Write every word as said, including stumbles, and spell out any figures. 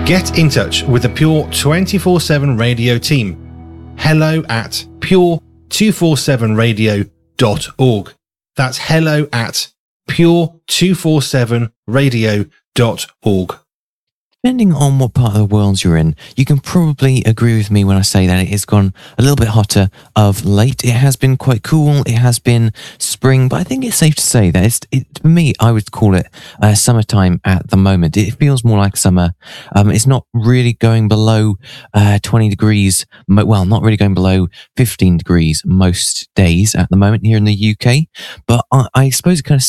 Get in touch with the Pure twenty-four seven Radio team. Hello at pure two forty-seven radio dot org. That's hello at pure two forty-seven radio dot org. Depending on what part of the world you're in, you can probably agree with me when I say that it has gone a little bit hotter of late. It has been quite cool. It has been spring, but I think it's safe to say that it's, it, for me, I would call it uh, summertime at the moment. It feels more like summer. Um, it's not really going below uh, twenty degrees. Well, not really going below fifteen degrees most days at the moment here in the U K. But I, I suppose it kind of